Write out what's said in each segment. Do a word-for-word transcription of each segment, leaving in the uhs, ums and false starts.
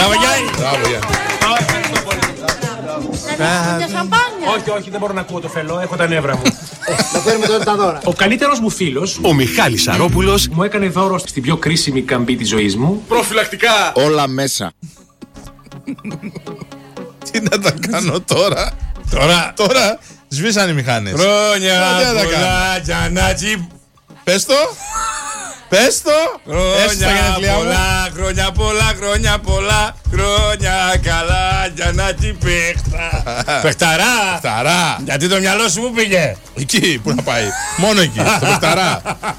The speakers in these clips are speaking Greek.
Μπράβο Γιάννη. Μπράβο Γιάννη. Για σαμπάνια. Όχι, όχι, δεν μπορώ να ακούω το φελό, έχω τα νεύρα μου. Να φέρουμε τώρα τα δώρα. Ο καλύτερος μου φίλος, Ο Μιχάλης Σαρόπουλος, μου έκανε δώρο στην πιο κρίσιμη καμπή της ζωής μου. Προφυλακτικά. Όλα μέσα. Τι να τα κάνω τώρα. Τώρα, Τώρα σβήσαν οι μηχάνες. χρόνια Τι να τα πολλά, Γιαννάτσι. Πες το. Πες το. Έστω στα Χρόνια γενέθλιά μου. πολλά, χρόνια πολλά, χρόνια πολλά, χρόνια καλά, Γιαννάτσι παίχτα. Παιχταρά. Παιχταρά. Γιατί το μυαλό σου που πήγε. Εκεί, πού να πάει. Μόνο εκεί, στο παιχταρά.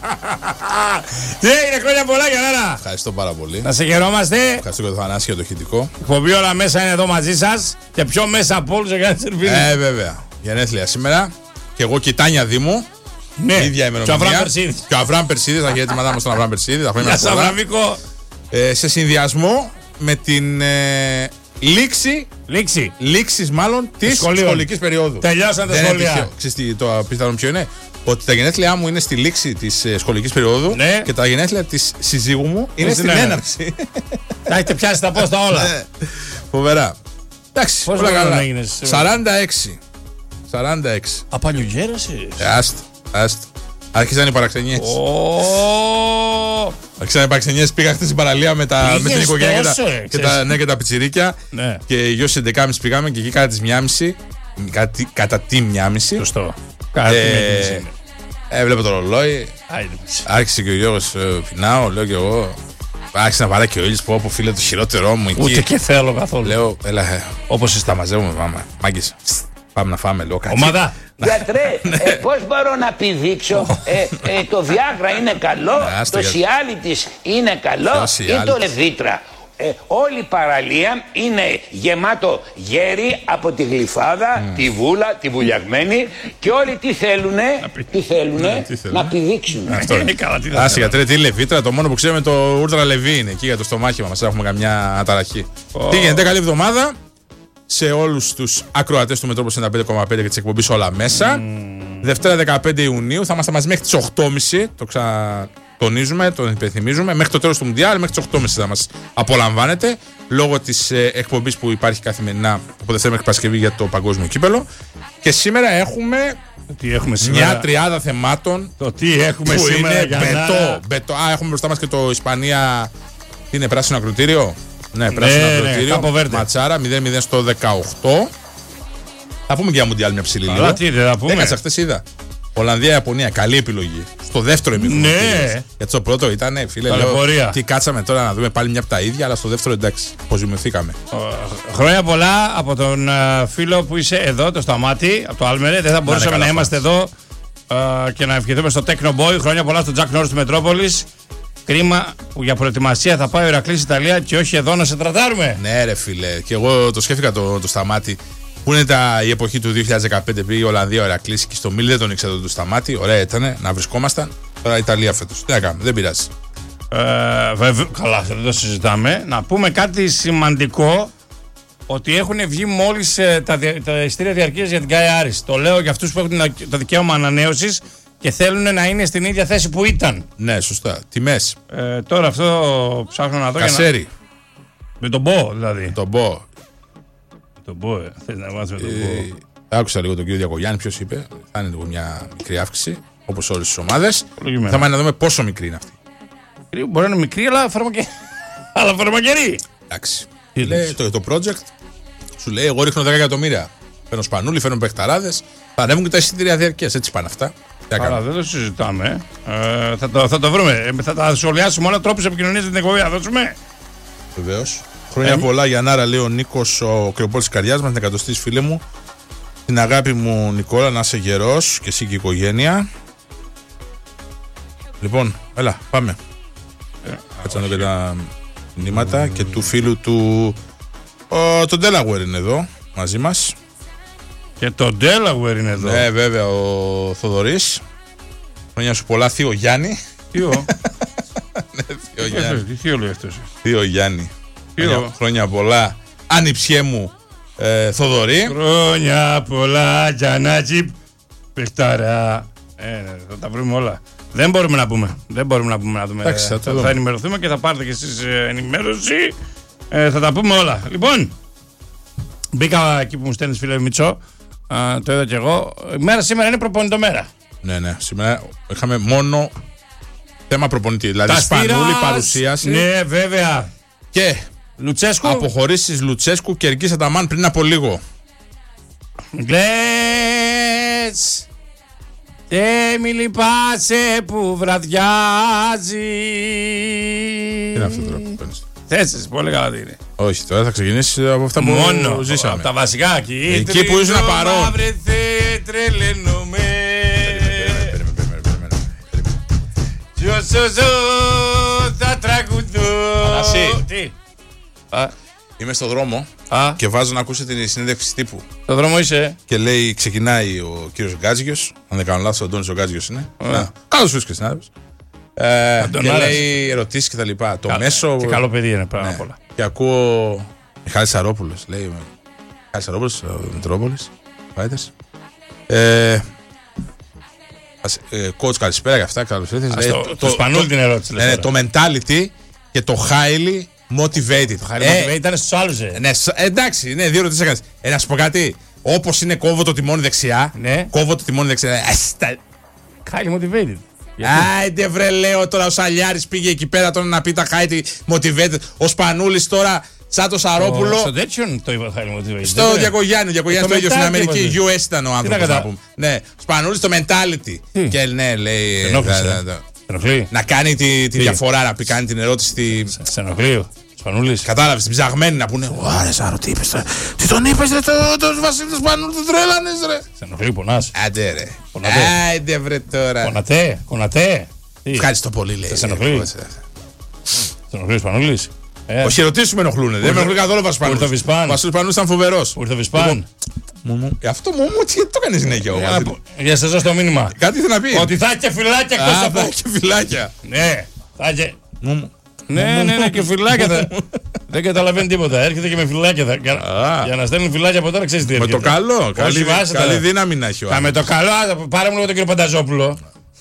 Τι έγινε, χρόνια πολλά, Γιαννάρα. Ευχαριστώ πάρα πολύ. Να σε χαιρόμαστε. Ευχαριστώ και το Θανάση για το ηχητικό. Εκπομπή όλα μέσα είναι εδώ μαζί σας. Και πιο μέσα από όλους ο Γιάννης Ερβίνης. Ε, βέβαια. Γενέθλια σήμερα. Και εγώ και η Τάνια Δήμου. Ναι, ίδια και ο ημερομηνία. Αβραάμ Περσίδης. Και ο Αβραάμ Περσίδης. Τα χαιρετήματά μας στον Αβραάμ Περσίδη. Τα χρόνια Γεια σας, πολλά. Αβραμίκο. Ε, σε συνδυασμό με την ε, λήξη. Λήξη. Λήξης μάλλον της σχολείων. σχολικής περίοδου. Τελειώσαν τα Δεν είναι σχολεία. τυχαίο. Ξέρεις τι, το πιθανό ποιο είναι. Ότι τα γενέθλιά μου είναι στη λήξη της ε, σχολικής περίοδου. Ναι. Και τα γενέθλια της συζύγου μου είναι στην στην έναρξη. έναρξη. Τα έχετε πιάσει τα πόστα όλα. Ναι. Φοβερά. Εντάξει, Πόσο όλα μεγάλο καλά. έγινες? σαράντα έξι. σαράντα έξι. Απαλιογέρασες. Ε, Άστο, άστο. Άρχισαν οι παραξενιές. Ω, Άρχισαν οι παραξενιές. Πήγα χθες στην παραλία με, τα, με την Πήγες οικογένεια και τα, τόσο, ε, και, τα, ναι, και τα πιτσιρίκια. Ναι. Και οι γιος έντεκα και μισή πήγαμε και εκεί κατά τις μία και μισή. Κατά, κατά τη μία και μισή. Σωστό. Κάτι Ε, Έβλεπε το ρολόι. Άρχισε και ο Γιώργος ε, πεινάω. Λέω και εγώ. Άρχισε να βαράει και ο ήλιος. Πω πω φίλε το χειρότερό μου εκεί. Ούτε και θέλω καθόλου. Λέω έλα ε, όπως τα μαζεύουμε πάμε. Μάγκες. Πάμε να φάμε λίγο κάτι. Ομάδα. Γιατρέ, ε, πώς μπορώ να πηδήξω, ε, ε, το Viagra είναι καλό, άστο, το για- Cialis είναι καλό Ποιο ή το Cialis? Levitra. Ε, όλη η παραλία είναι γεμάτο γέρι από τη γλυφάδα, τη βούλα, τη βουλιαγμένη και όλοι τι θέλουνε, τι θέλουνε, τι θέλουνε? να πηδήξουν. Αυτό είναι. Καλά, τι θα Άσε θέλω. γιατρέ, τι λεβίτρα. Το μόνο που ξέρουμε το Ultra Levi είναι εκεί για το στομάχι μας. Έχουμε καμιά αταραχή. Τι γίνεται, καλή εβδομάδα σε όλους τους ακροατές του Μετρόπολης ενενήντα πέντε κόμμα πέντε και της εκπομπής όλα μέσα. Δευτέρα δεκαπέντε Ιουνίου θα είμαστε μαζί μέχρι τις οκτώ και μισή. Το ξανατονίζουμε, το υπενθυμίζουμε. Μέχρι το τέλος του Μουντιάλ, μέχρι τις οκτώ και μισή θα μας απολαμβάνετε. Λόγω της ε, εκπομπής που υπάρχει καθημερινά από Δευτέρα μέχρι Παρασκευή για το Παγκόσμιο Κύπελλο. Και σήμερα έχουμε Τι έχουμε σήμερα. μια τριάδα θεμάτων Το τι έχουμε που σήμερα. είναι για μπετό, να- μπετό. Α, έχουμε μπροστά μας και το Ισπανία. Τι είναι, πράσινο ακροτήριο. Ναι, πράσινο ναι, ακροτήριο. Capo Verde. Ματσάρα μηδέν μηδέν στο δεκαοκτώ. Θα πούμε και για Μουντιάλ μια ψηλή Αλλά λίγο. τι δεν θα πούμε. Έκατσα χθες είδα. Ολλανδία-Ιαπωνία, καλή επιλογή. Στο δεύτερο ημίχρονο. Ναι. κυρίως. Γιατί στο πρώτο ήταν, φίλε, λέω, Ταλαιπωρία. τι κάτσαμε τώρα να δούμε πάλι μια από τα ίδια, αλλά στο δεύτερο εντάξει, αποζημιωθήκαμε. Χρόνια πολλά από τον ε, φίλο που είσαι εδώ, το Σταμάτη, από το Άλμερε. Δεν θα μπορούσαμε καλά, να είμαστε εδώ ε, και να ευχηθούμε στο Techno Boy. Χρόνια πολλά στον Jack Norris του Μετρόπολης. Κρίμα που για προετοιμασία θα πάει ο Ηρακλής Ιταλία και όχι εδώ να σε τρατάρουμε. Ναι, ρε φίλε, και εγώ το σκέφτηκα το, το Σταμάτη. Πού είναι τα, η εποχή του δύο χιλιάδες δεκαπέντε πήγε η Ολλανδία, ο Ηρακλής και στο Μίλ δεν τον ήξερα τον Σταμάτη. Ωραία ήταν να βρισκόμασταν. Τώρα η Ιταλία φέτος. Τι να κάνουμε, δεν πειράζει. Ε, βέβαια, καλά, δεν το συζητάμε. Να πούμε κάτι σημαντικό. Ότι έχουν βγει μόλις ε, τα, δια- τα ειστήρια διαρκείας για την Γκάι Άρης. Το λέω για αυτούς που έχουν το δικαίωμα ανανέωσης και θέλουν να είναι στην ίδια θέση που ήταν. Ναι, σωστά. Τιμές. Ε, τώρα αυτό ψάχνω να δω. για να- Κασέρι. Με τον Μπο, δηλαδή. Τον Μπο. Με τον Μπο, ε. Θες να βάζεις με τον Μπο. Ε, άκουσα λίγο τον κύριο Διακογιάννη, ποιος είπε. Θα είναι λίγο μια μικρή αύξηση, όπως όλες τις ομάδες. Λογιμένα. Θα να δούμε πόσο μικρή είναι αυτή. Μικρή, μπορεί να είναι μικρή, αλλά φαρμακε... αλλά φαρμακερή. Εντάξει. Τι Λέει, λες? το, το project σου λέει: εγώ ρίχνω δέκα εκατομμύρια. Φέρνω σπανούλι, φέρνω παιχταράδες. Θα ανέβουν και τα εισιτήρια διαρκείας. Έτσι πάνε αυτά. Τι να Αλλά κάνουμε. δεν το συζητάμε. Ε, θα, το, θα το βρούμε. Ε, θα τα σχολιάσουμε όλα. Τρόπους επικοινωνίας με την εκπομπή. Θα δώσουμε. Βεβαίως. Χρόνια Ε, πολλά για Νάρα, λέει ο Νίκος, ο Κρεοπόλης της καρδιάς μας, την εκατοστή φίλη μου. Την αγάπη μου, Νικόλα, να είσαι γερός και εσύ και η οικογένεια. Λοιπόν, έλα, πάμε. Κάτσε να δω και τα μηνύματα και του φίλου του. Ο, τον Delaware είναι εδώ μαζί μας. Και το Delaware είναι εδώ. Ναι, βέβαια, ο Θοδωρής. Χρόνια σου πολλά, θείο Γιάννη. Θείο. Θείο Γιάννη. Τι θείο λέει αυτός. Θείο Γιάννη. Θείο. Χρόνια, χρόνια πολλά. Άνοιψιέ μου, ε, Θοδωρή. Χρόνια πολλά, Τζανάτσι. Πεχτάρα. Ε, ναι, θα τα βρούμε όλα. Δεν μπορούμε να πούμε. Δεν μπορούμε να πούμε να δούμε. Εντάξει, θα το θα, δούμε. θα ενημερωθούμε και θα πάρετε κι εσείς ε, ενημέρωση. Ε, θα τα πούμε όλα. Λοιπόν, μπήκα εκεί που μου στέλνεις φίλε Μητσό. Α, το είδα κι εγώ. Η μέρα σήμερα είναι προπονητομέρα. Ναι, ναι. Σήμερα είχαμε μόνο θέμα προπονητή. Δηλαδή Σπανούλη, παρουσίαση. Ναι, βέβαια. Και Λουτσέσκου. αποχωρήσεις Λουτσέσκου και Ερκής Αταμάν πριν από λίγο. Γκλέτς και μη λυπάσαι που βραδιάζει. Τι είναι αυτό τώρα που παίρνεις? Θέσεις, πολύ καλά τι είναι. Όχι, τώρα θα ξεκινήσεις από αυτά που Μόνο ζήσαμε. από τα βασικά εκεί. Εκεί που ήσουν παρόν. Τρελαίνομαι. Περίμενε, περίμενε, περίμενε. Κι όσο ζω θα τραγουδώ. Ανασύ. Τι. Α, Είμαι στο δρόμο α, και βάζω να ακούσω την συνέντευξη τύπου. το δρόμο είσαι. Και λέει, ξεκινάει ο κύριος Γκάτζιος. Αν δεν κάνω λάθος, ο Αντώνης ο Γκάτζιος είναι. Ωραία. Καλώς βρίσκεσαι, συνάδελφος. Ε, και Αντωνάρας. λέει ερωτήσεις και τα λοιπά. Το Κα- μέσο. Και καλό παιδί είναι πάνω Ναι. απ' όλα. Και ακούω. Μιχάλης Σαρόπουλος. Λέει. Μιχάλης Σαρόπουλος, ο Μητρόπολης. Fighters. Ε, ας- ε, coach, καλησπέρα για αυτά. Καλώς ήρθες. Ας Λέει, το- το Σπανούλη την ερώτηση, λες ναι, τώρα. το mentality και το highly motivated. Χάρη Ε, μου, ήταν στους άλλους, ε. ναι, σ- εντάξει, ναι, δύο ερωτήσεις έκανες. Ε, να σου πω κάτι. Όπως είναι κόβω το τιμόνι δεξιά. Ναι. Κόβω το τιμόνι δεξιά. Ε, στα- Highly motivated. Άιντε βρε, λέω τώρα ο Σαλιάρης πήγε εκεί πέρα τώρα να πει τα highly motivated. Ο Σπανούλης τώρα σαν το Σαρόπουλο. Στο τέτοιον το είπα highly motivated. Στο δεν είναι? Διακογιάννη, ο Διακογιάννη Το το ίδιο στην mentality Αμερική. είπατε. γιου ες ήταν ο άνθρωπος κατα- να πούμε. Ναι, Σπανούλης το mentality. Τι? Και ναι, λέει. ε, Ενόχλησε, δα- ε. δα- δα- Ενοχλεί. Να κάνει τη, τη Τι? διαφορά, να πει, κάνει την ερώτηση. Τη... Σε ενοχλεί ο Σπανούλης. Κατάλαβε, την ψαγμένη να πούνε. Άρε, Σάρο, τι είπε. Τι τον είπε, ρε, το Βασίλη του Σπανούλη, του τρέλανε, ρε. Σε ενοχλεί, πονάς. Άντε, ρε. Πονατέ. Άντε, βρε τώρα. Κονατέ, κονατέ. Τι, Ευχαριστώ πολύ, λέει. σε ενοχλεί? Ε, σε ενοχλεί ο Σπανούλης. Ε, Όχι, ερωτήσει με ενοχλούν. Δεν με ενοχλεί καθόλου ο Βασίλη. Ήρθε ο Βισπάν. Ο Βασίλη Σπανούλη ήταν φοβερό. Που ήρθε ο Βισπάν. Αυτό μου μου, τι το έκανε συνέχεια ο Για να Βασίλης. πω- Για να σας δώσω το μήνυμα. Κάτι ήθελε να πει. Ότι θα έχει και φυλάκια εκτός Α, από... θα έχει φυλάκια. Ναι, θα έχει... Μου, μου. Ναι, ναι, ναι, και φυλάκια θα... Δεν καταλαβαίνει τίποτα. Έρχεται και με φυλάκια. Θα... Για... Α. για να στέλνουν φυλάκια από τώρα, ξέρεις τι Με έρχεται. το καλό. Καλή, βάζετε, καλή ρε. δύναμη να έχει ο Θα με άνθρωπος. το καλό, α, πάρε μου λίγο τον κύριο Πανταζόπουλο.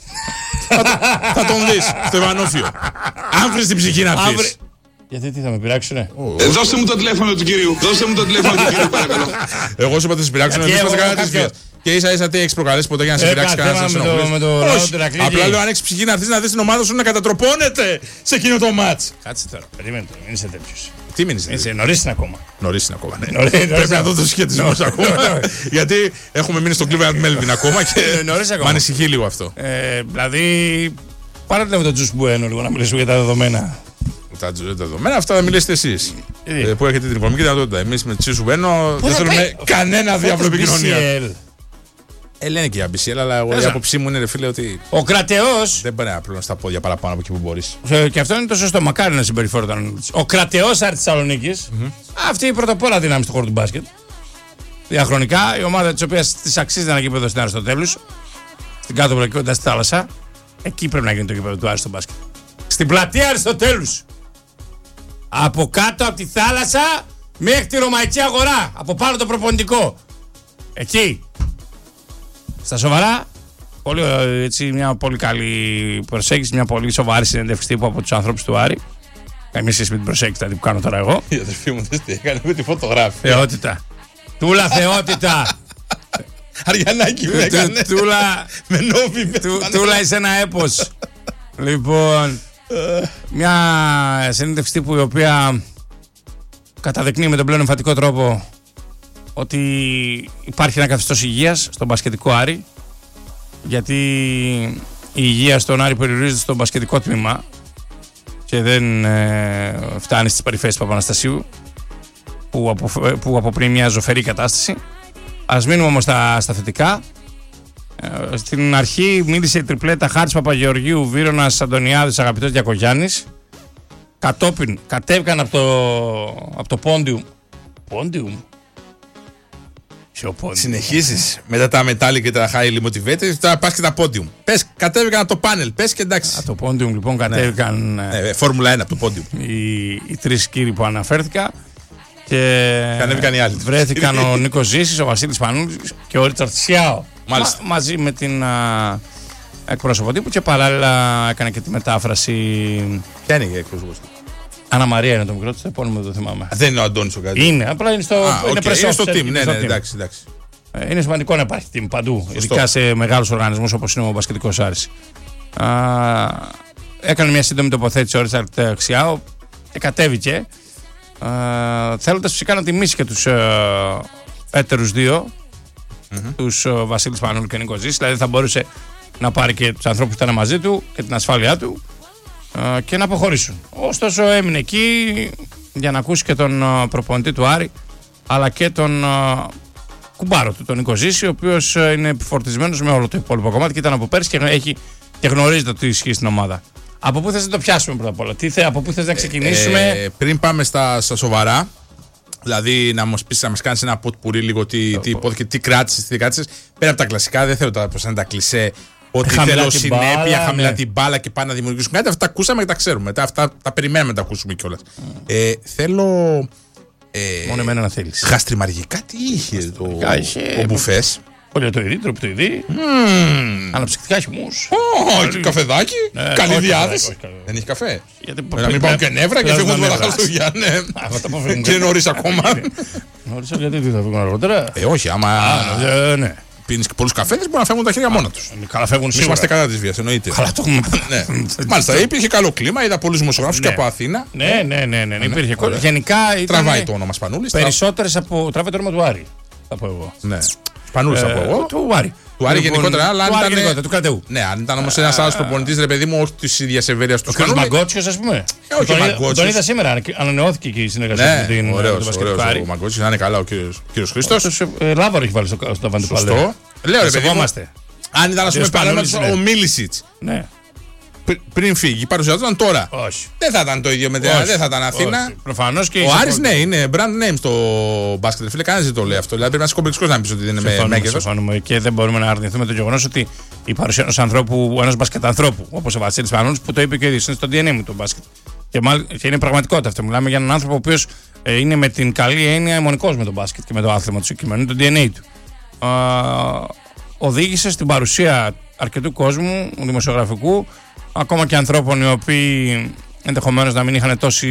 Θα τον δεις στο Ιβανόφιο. Αν βρεις την ψυχή να Αύριο- πεις. Γιατί τι θα με πειράξουνε. Ε, δώστε μου το τηλέφωνο του κυρίου. Δώστε μου το τηλέφωνο του κυρίου, παρακαλώ. Εγώ σου είπα ότι σε πειράξουν να Γιατί μην εγώ κανένα τη κάποιο- βία. Και ίσα ίσα τι έχει προκαλέσει ποτέ για να σε Έκανα πειράξει κανένα θέμα να σε με το- ενοχλήσει. με το Όχι. Ραόντ του Ηρακλή. Απλά λέω αν έχει ψυχή να έρθει να δει την ομάδα σου να κατατροπώνεται σε εκείνο το μάτ. Κάτσε τώρα, περίμενε τώρα, μην είσαι τέτοιος. Τι μείνει. Είσαι νωρίς είναι ακόμα. Νωρί είναι ακόμα. ναι. Νωρίς- νωρίς Πρέπει να είναι. δω του σχετισμού ακόμα. Γιατί έχουμε μείνει στο Cleveland Melvin ακόμα και Ε, νωρίς ακόμα. με ανησυχεί λίγο αυτό. Ε, δηλαδή, πάρε το με τον Τζους Μπουένο λίγο να μιλήσουμε για τα δεδομένα. Τα τα δεδομένα αυτά θα μιλήσετε εσεί. Ε. Που έχετε την οικονομική δυνατότητα. Εμεί με Τσίσου Μπένο δεν θα θέλουμε πάει- κανένα διάβολο επικοινωνία. μπι σι ελ. Ε, λένε και για μπι σι ελ, αλλά εγώ η Πες να. άποψή μου είναι, ρε φίλε, ότι Ο κρατεός, δεν μπορεί να πλώνει τα πόδια παραπάνω από εκεί που μπορεί. ε, και αυτό είναι το σωστό, μακάρι να συμπεριφέρονταν. Ο κρατεός Άρης Θεσσαλονίκης, αυτή η πρωτοπόρα δύναμη του χώρου του μπάσκετ. Διαχρονικά, η ομάδα τη οποία τη αξίζει ένα γήπεδο στην Αριστοτέλου, στην κάτω πλακή κοντά στη θάλασσα, εκεί πρέπει να γίνει το γήπεδο του Άρη στο μπάσκετ. Στην πλατεία Αριστοτέλου. Από κάτω από τη θάλασσα μέχρι τη Ρωμαϊκή Αγορά. Από πάνω το προπονητικό. Εκεί. Στα σοβαρά, πολύ, ε, έτσι, μια πολύ καλή προσέγγιση, μια πολύ σοβαρή συνέντευξη τύπου από τους ανθρώπους του Άρη. Καμία σχέση με την προσέγγιση δηλαδή, που κάνω τώρα εγώ. Η αδερφή μου δεν τι έκανε με τη φωτογράφια. Θεότητα. Τούλα θεότητα. Αριανάκι με έκανε. Του- Τούλα, Με νόβι με του- Τούλα είσαι ένα έπος. Λοιπόν, μια συνέντευξη τύπου η οποία καταδεικνύει με τον πλέον εμφατικό τρόπο ότι υπάρχει ένα καθεστώς υγείας στον μπασκετικό Άρη, γιατί η υγεία στον Άρη περιορίζεται στο μπασκετικό τμήμα και δεν ε, φτάνει στις περιφέρειες Παπαναστασίου που από, που αποπνέει μια ζωφερή κατάσταση. Ας μείνουμε όμως στα, στα θετικά. Ε, στην αρχή μίλησε η τριπλέτα Χάρης Παπαγεωργίου, Βύρονας Αντωνιάδης, Αγαπητός Διακογιάννης. Κατόπιν κατέβηκαν από το, από το πόντιουμ. Πόντιουμ. Ποιο πόντιουμ. Συνεχίζει μετά τα metallic και τα highly motivated, τώρα πα και τα podium. Πε, κατέβηκαν από το πάνελ, πε και εντάξει. Από το πόντιουμ λοιπόν κατέβηκαν ε, Ε, Φόρμουλα ένα από το podium. οι, οι τρεις κύριοι που αναφέρθηκα. Και Ανέβηκαν οι άλλοι. βρέθηκαν ο Νίκος Ζήσης, ο Βασίλης Πανούλης και ο Ρίτσαρτ Σιάο. Μάλιστα. Μα- μαζί με την α, εκπρόσωπο τύπου και παράλληλα έκανε και τη μετάφραση. Ποια είναι η εκπρόσωπο του. Άννα Μαρία είναι το μικρό της, το επώνυμο δεν το θυμάμαι. Δεν είναι ο Αντώνης ο κάτι. Είναι, απλά είναι στο, Α, είναι okay, είναι στο team. είναι Ναι, στο ναι, team. εντάξει, εντάξει. Είναι σημαντικό να υπάρχει team παντού, Σωστό. ειδικά σε μεγάλους οργανισμούς όπως είναι ο Μπασκετικός Άρης. Α, έκανε μια σύντομη τοποθέτηση ο Ρίτσαρτ Αξιάου και κατέβηκε. Θέλοντας φυσικά να τιμήσει και τους ε, έτερους δύο, mm-hmm. τους ε, Βασίλη Σπανούλη και Νίκο Ζήση, δηλαδή θα μπορούσε να πάρει και τους ανθρώπους που ήταν μαζί του και την ασφάλειά του ε, και να αποχωρήσουν. Ωστόσο έμεινε εκεί για να ακούσει και τον ε, προπονητή του Άρη, αλλά και τον ε, κουμπάρο του, τον Νίκο Ζήση, ο οποίος ε, είναι επιφορτισμένος με όλο το υπόλοιπο κομμάτι και ήταν από πέρσι και, έχει, και γνωρίζει το τι ισχύει στην ομάδα. Από πού θες να το πιάσουμε πρώτα απ' όλα, τι θε, από πού θες να ξεκινήσουμε. Ε, πριν πάμε στα, στα σοβαρά, δηλαδή να μας πεις, να μας κάνεις ένα ποτ πουρί λίγο τι, τι υπόθηκε, τι κράτησες, τι κράτησες. Πέρα από τα κλασικά, δεν θέλω τώρα πως είναι τα κλισέ. Ότι θέλω συνέπεια, μπάλα, χαμηλά ναι. την μπάλα και πάνε να δημιουργήσουν κάτι. Αυτά τα ακούσαμε και τα ξέρουμε. Μετά αυτά τα περιμένουμε να τα ακούσουμε κιόλας. Mm. Ε, θέλω. Ε, Μόνο εμένα να θέλεις. Γαστριμαργικά, τι είχε το, ο μπουφές. Πολυατοειδή, τροπιτοειδή. Αναψυκτικά χυμούς. Όχι, καφεδάκι. Καλή διάθεση. Δεν έχει καφέ. Να μην πάω και νεύρα και φεύγουν όλα τα Χριστούγεννα. Και είναι νωρίς ακόμα. Νωρίς, γιατί δεν θα φύγουν αργότερα. Ε, όχι, άμα ναι. πίνεις πολλούς καφέδες μπορεί να φεύγουν τα χέρια μόνα τους. Καλά, φεύγουν σίγουρα. Είμαστε κατά της βίας, εννοείται. Καλά, το έχουμε. Μάλιστα, υπήρχε καλό κλίμα, είδα πολλούς δημοσιογράφους και από Αθήνα. Ναι, ναι, ναι, ναι, υπήρχε. Γενικά. Τραβάει το όνομα Σπανούλης. Περισσότερες από. Τραβάει το όνομα του Άρη. Θα πω εγώ. Ναι. Σπανούλης θα πω εγώ. Του Άρη. Του Άρη γενικότερα, αλλά αν ήταν. Του κρατεού. Ναι, αν ήταν όμως ένας άλλος προπονητής, ρε παιδί μου, όχι της ίδιας ευέρειας του Σπανούλη. Ο Μαγκότσιος, ας πούμε. Όχι ο Μαγκότσιος. Τον είδα σήμερα, ανανεώθηκε και η συνεργασία με την Μπασκετική. Ο Μαγκότσιος, να είναι καλά ο κύριος Χρήστος. Λάβαρο έχει βάλει στο ταβάνι του Παλαιού. Σωστό. Λέω ρε παιδί μου, αν ήταν ας πούμε παράδειγμα ο Μίλισιτς. Ναι. Πριν φύγει, η παρουσία του ήταν τώρα. Όχι. Δεν θα ήταν το ίδιο με την δεν θα ήταν Αθήνα. Προφανώς και. Ο Άρης ναι, είναι brand name στο μπάσκετ. Φίλε, κανένας δεν το λέει αυτό. Δηλαδή πρέπει να είσαι κομπλεξικός να πεις ότι δεν είναι με μέγεθος. Συμφωνούμε και δεν μπορούμε να αρνηθούμε το γεγονός ότι η παρουσία ενός ανθρώπου, ενός μπασκετανθρώπου, όπως ο Βασίλης Σπανούλης, που το είπε και ο ίδιος, είναι στο ντι εν έι μου το μπάσκετ. Και, μάλ, και είναι πραγματικότητα αυτό. Μιλάμε για έναν άνθρωπο ο οποίος ε, είναι με την καλή έννοια αιμονικός με το μπάσκετ και με το άθλημα του συγκεκριμένου, το ντι εν έι του. Α, οδήγησε στην παρουσία αρκετού κόσμου, δημοσιογραφικού, ακόμα και ανθρώπων οι οποίοι ενδεχομένως να μην είχαν τόση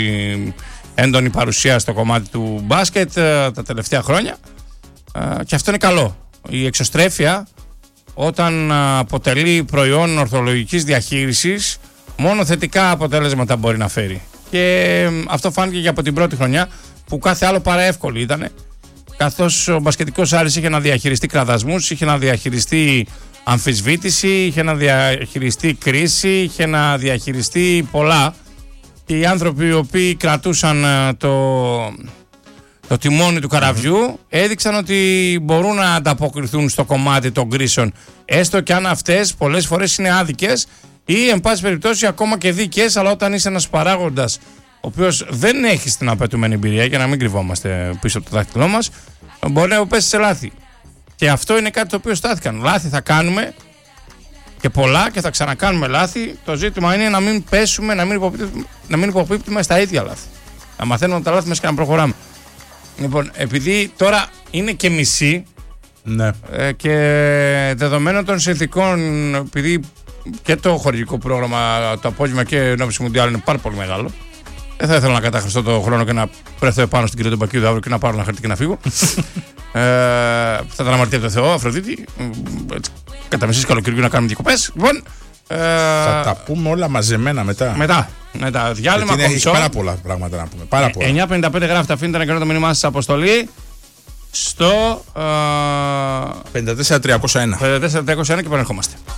έντονη παρουσία στο κομμάτι του μπάσκετ τα τελευταία χρόνια. Και αυτό είναι καλό. Η εξωστρέφεια, όταν αποτελεί προϊόν ορθολογικής διαχείρισης, μόνο θετικά αποτέλεσματα μπορεί να φέρει. Και αυτό φάνηκε και από την πρώτη χρονιά, που κάθε άλλο παρά εύκολη ήταν, καθώς ο μπασκετικός Άρης είχε να διαχειριστεί κραδασμούς, είχε να διαχειριστεί αμφισβήτηση, είχε να διαχειριστεί κρίση, είχε να διαχειριστεί πολλά. Και οι άνθρωποι οι οποίοι κρατούσαν το, το τιμόνι του καραβιού έδειξαν ότι μπορούν να ανταποκριθούν στο κομμάτι των κρίσεων, έστω και αν αυτές πολλές φορές είναι άδικες ή εν πάση περιπτώσει ακόμα και δίκαιες, αλλά όταν είσαι ένας παράγοντας ο οποίος δεν έχει την απαιτούμενη εμπειρία, για να μην κρυβόμαστε πίσω από το δάχτυλό μας, μπορεί να πέσει σε λάθη. Και αυτό είναι κάτι το οποίο στάθηκαν. Λάθη θα κάνουμε και πολλά και θα ξανακάνουμε λάθη. Το ζήτημα είναι να μην πέσουμε, να μην υποπίπτουμε, να μην υποπίπτουμε στα ίδια λάθη. Να μαθαίνουμε τα λάθη μας και να προχωράμε. Λοιπόν, επειδή τώρα είναι και μισή, ναι. ε, και δεδομένων των συνθηκών, επειδή και το χορηγικό πρόγραμμα το απόγευμα και η ενόψει Μουντιάλ είναι πάρα πολύ μεγάλο, δεν θα ήθελα να καταχρηστώ το χρόνο και να πρέθω επάνω στην κυρία του Μπακίου αύριο και να πάρω ένα χαρτί και να φύγω. ε, θα ήταν αμαρτία από το Θεό, Αφροδίτη. Κατά μισή καλοκαιριού να κάνουμε διακοπές. Λοιπόν, ε, θα τα πούμε όλα μαζεμένα μετά. Μετά. μετά διάλειμμα είναι, έχει πάρα πολλά πράγματα να πούμε. Πάρα πολλά. εννιά πενήντα πέντε γράφετε, αφήνετε να κάνετε το μήνυμά σας αποστολή στο ε, πέντε τέσσερα τριακόσια ένα. πέντε τέσσερα τριακόσια ένα και επανερχόμαστε.